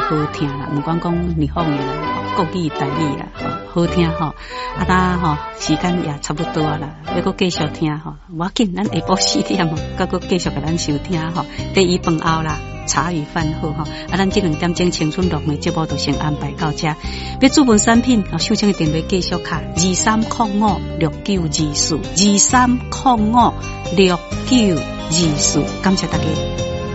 好听啦，不管讲日方的啦，国语台语啦，好听吼。啊，咱吼时间也差不多啦，要搁继续听吼。无要紧，咱下晡4点吼，搁继续甲咱收听吼。第一饭后啦。茶余饭后吼，咱这2点钟青春乐的节目就先安排到这。要注文产品，收听的电话继续卡23056924，23056924，感谢大家。